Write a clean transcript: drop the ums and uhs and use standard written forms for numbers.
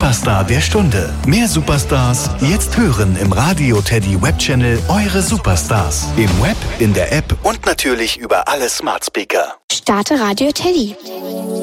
Superstar der Stunde. Mehr Superstars jetzt hören im Radio Teddy Webchannel Eure Superstars. Im Web, in der App und natürlich über alle Smart Speaker. Starte Radio Teddy.